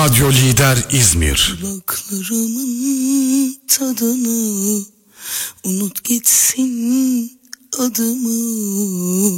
Radyo Lider İzmir. Kulaklarımın tadını unut gitsin adımı.